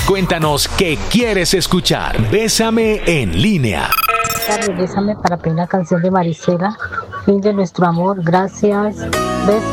Cuéntanos qué quieres escuchar. Bésame en línea. Bésame para pedir una canción de Marisela. Fin de nuestro amor. Gracias. Besos.